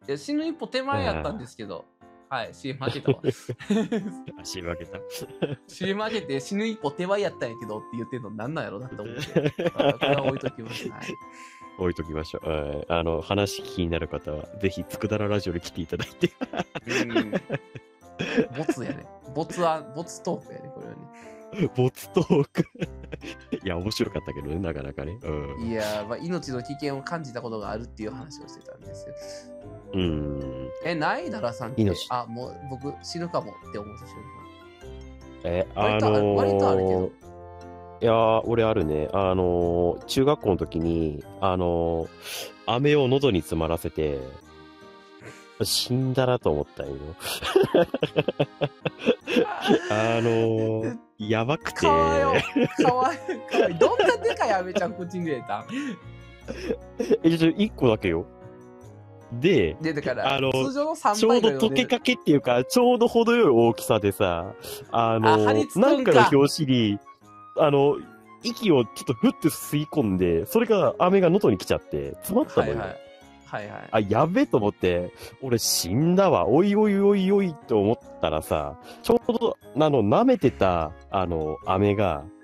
いや、死ぬ一歩手前やったんですけど、はい、CM 開けたわ。 CM 開けた。 CM 開けて死ぬ一歩手前やったんやけどって言ってんのなんなんやろなって思って。これは置いときます。はい。 置いときましょう。話気になる方は、ぜひ、つくだらラジオに来ていただいて。 ボツやね。ボツトークやね、これはね。 ボツトーク。いや、面白かったけどね、なかなかね。 いや、まあ、命の危険を感じたことがあるっていう話をしてたんですよ。ない奈良さんって、もう僕死ぬかもって思った瞬間。割とあるけど。 いやー、俺あるね。中学校の時に、飴を喉に詰まらせて、死んだなと思ったんよ。やばくて。 かわいい。どんなでかい飴ちゃん口に入れたん 1個だけよ。で、 だから通常の3倍ちょうど溶けかけっていうか、ちょうど程よい大きさでさ、なんかの拍子に、息をちょっとふって吸い込んで、それが飴が喉に来ちゃって、詰まったのよ。やべえと思って、俺死んだわ。おいおいおいおいと思ったらさ、ちょうど、舐めてた、飴が、